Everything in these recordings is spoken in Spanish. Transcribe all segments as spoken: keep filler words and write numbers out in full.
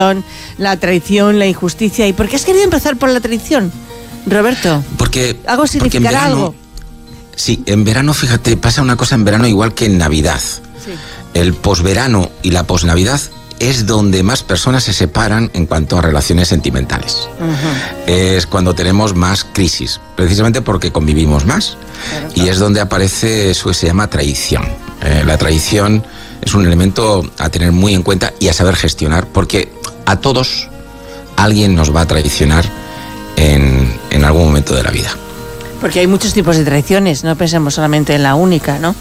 la traición, la injusticia. ¿Y por qué has querido empezar por la traición, Roberto? Porque, ¿Algo significará porque en verano, algo? Sí, en verano, fíjate, pasa una cosa en verano igual que en Navidad. Sí. El posverano y la posnavidad es donde más personas se separan en cuanto a relaciones sentimentales. Uh-huh. Es cuando tenemos más crisis, precisamente porque convivimos más. Claro, claro. Y es donde aparece eso que se llama traición. Eh, la traición es un elemento a tener muy en cuenta y a saber gestionar, porque a todos alguien nos va a traicionar en, en algún momento de la vida. Porque hay muchos tipos de traiciones, no pensemos solamente en la única, ¿no?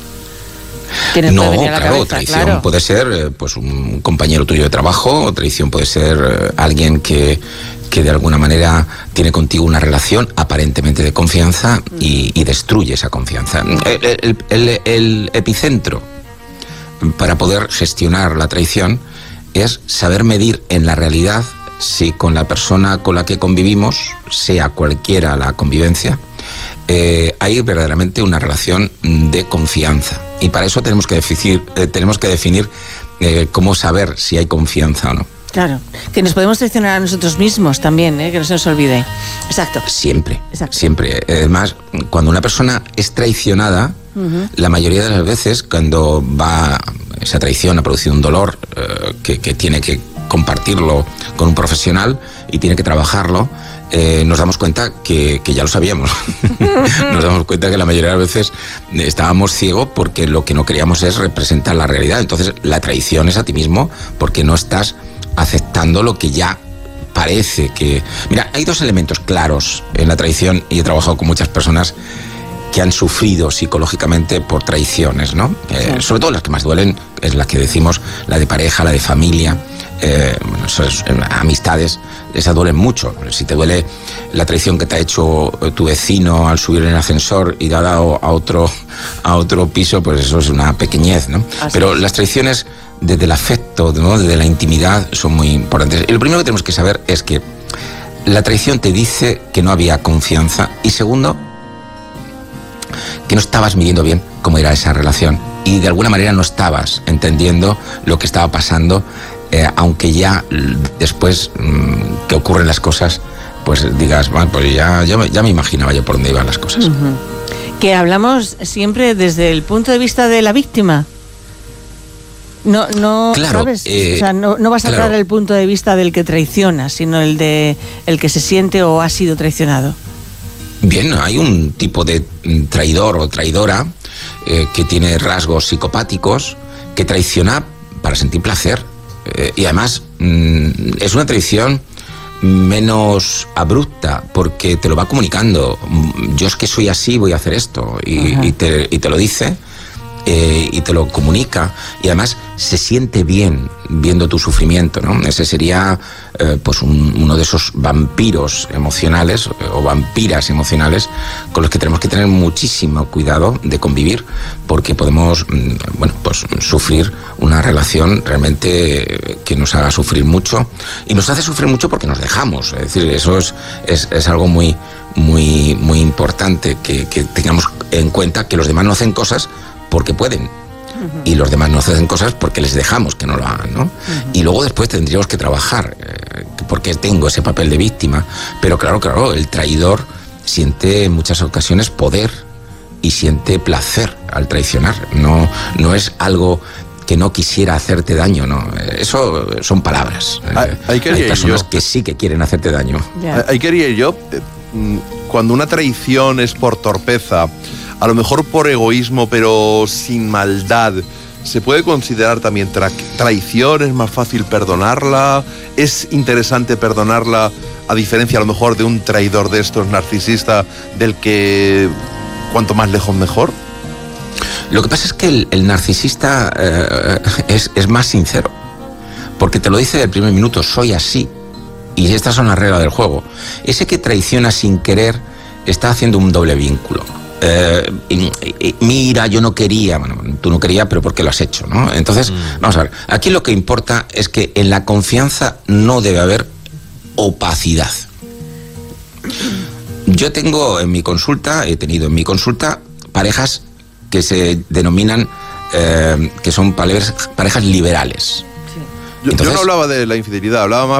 No, claro, cabeza, traición claro. puede ser pues un compañero tuyo de trabajo, o traición puede ser eh, alguien que, que de alguna manera tiene contigo una relación aparentemente de confianza y, y destruye esa confianza. El, el, el, el epicentro para poder gestionar la traición es saber medir en la realidad si con la persona con la que convivimos, sea cualquiera la convivencia, Eh, hay verdaderamente una relación de confianza, y para eso tenemos que definir, eh, tenemos que definir eh, cómo saber si hay confianza o no. Claro, que nos podemos traicionar a nosotros mismos también, ¿eh? Que no se nos olvide. Exacto. Siempre, Exacto. siempre. Además, cuando una persona es traicionada, uh-huh. la mayoría de las veces cuando va esa traición a producir un dolor eh, que, que tiene que compartirlo con un profesional y tiene que trabajarlo, Eh, nos damos cuenta que, que ya lo sabíamos. Nos damos cuenta que la mayoría de las veces estábamos ciegos porque lo que no queríamos es representar la realidad. Entonces la traición es a ti mismo porque no estás aceptando lo que ya parece que... Mira, hay dos elementos claros en la traición, y he trabajado con muchas personas que han sufrido psicológicamente por traiciones, ¿no? Eh, sí. Sobre todo las que más duelen es la que decimos, la de pareja, la de familia, eh, bueno, eso es, eh, amistades, esas duelen mucho. Si te duele la traición que te ha hecho tu vecino al subir en el ascensor y te ha dado a otro, a otro piso, pues eso es una pequeñez, ¿no? Así Pero es. Las traiciones desde el afecto, ¿no? Desde la intimidad son muy importantes. Y lo primero que tenemos que saber es que la traición te dice que no había confianza, y segundo, que no estabas midiendo bien cómo era esa relación y de alguna manera no estabas entendiendo lo que estaba pasando, eh, aunque ya después mmm, que ocurren las cosas, pues digas, bueno, pues ya, ya, ya me imaginaba yo por dónde iban las cosas. Uh-huh. Que hablamos siempre desde el punto de vista de la víctima. No, no, claro, ¿sabes? Eh, o sea, no, no vas a claro. tratar el punto de vista del que traiciona, sino el de el que se siente o ha sido traicionado. Bien, hay un tipo de traidor o traidora eh, que tiene rasgos psicopáticos, que traiciona para sentir placer, eh, y además mmm, es una traición menos abrupta porque te lo va comunicando. Yo es que soy así, voy a hacer esto, y, y, te, y te lo dice. Eh, y te lo comunica, y además se siente bien viendo tu sufrimiento, ¿no? Ese sería eh, pues un, uno de esos vampiros emocionales o vampiras emocionales con los que tenemos que tener muchísimo cuidado de convivir, porque podemos bueno, pues sufrir una relación realmente que nos haga sufrir mucho, y nos hace sufrir mucho porque nos dejamos. Es decir, eso es, es, es algo muy, muy, muy importante, que, que tengamos en cuenta que los demás no hacen cosas porque pueden, uh-huh. y los demás no hacen cosas porque les dejamos que no lo hagan, ¿no? Uh-huh. Y luego después tendríamos que trabajar, eh, porque tengo ese papel de víctima. Pero claro, claro, el traidor siente en muchas ocasiones poder y siente placer al traicionar. No, no es algo que no quisiera hacerte daño, ¿no? Eso son palabras. Ahí, ahí Hay personas yo. que sí que quieren hacerte daño. Yeah. Ahí quería yo, cuando una traición es por torpeza, a lo mejor por egoísmo, pero sin maldad, ¿se puede considerar también tra- traición? ¿Es más fácil perdonarla? ¿Es interesante perdonarla, a diferencia a lo mejor de un traidor de estos narcisista, del que cuanto más lejos mejor? Lo que pasa es que el, el narcisista eh, es, es más sincero, porque te lo dice del primer minuto, soy así, y estas son las reglas del juego. Ese que traiciona sin querer está haciendo un doble vínculo. Eh, y, y, mira, yo no quería, bueno, tú no querías, pero ¿por qué lo has hecho, no? Entonces, mm. vamos a ver, aquí lo que importa es que en la confianza no debe haber opacidad. Yo tengo en mi consulta, he tenido en mi consulta parejas que se denominan, eh, que son parejas, parejas liberales. Sí. Yo, Entonces, yo no hablaba de la infidelidad, hablaba más